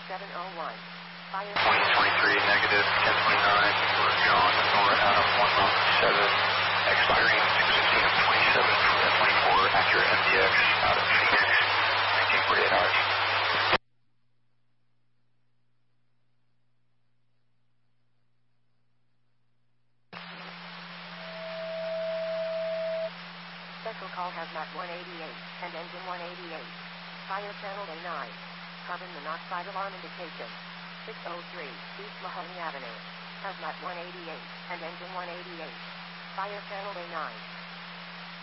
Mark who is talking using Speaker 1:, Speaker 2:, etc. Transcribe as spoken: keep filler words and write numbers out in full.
Speaker 1: seven oh one. Fire
Speaker 2: twenty twenty-three, negative ten twenty-nine for John, Nora Adam one one seven, expiring six fifteen of twenty-seven from the twenty-four, accurate M D X out of Phoenix, nineteen forty-eight hours.
Speaker 1: Special call Hazmat one eighty-eight and engine one eighty-eight. Fire channel A nine. Carbon monoxide alarm indication. six oh three East Mahoney Avenue. Hazmat one eighty-eight and engine one eighty-eight. Fire channel A nine.